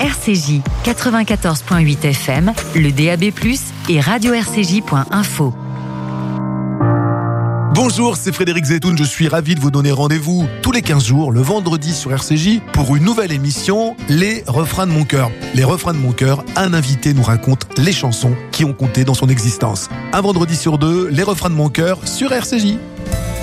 RCJ 94.8 FM, le DAB+, et radio-rcj.info. Bonjour, c'est Frédéric Zetoun, je suis ravi de vous donner rendez-vous tous les 15 jours, le vendredi sur RCJ, pour une nouvelle émission, Les Refrains de mon cœur. Les Refrains de mon cœur, un invité nous raconte les chansons qui ont compté dans son existence. Un vendredi sur deux, Les Refrains de mon cœur sur RCJ.